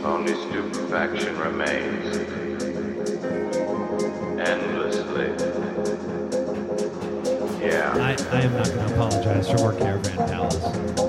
Only stupefaction remains. Endlessly. Yeah. I am not going to apologize for working at Van Palace.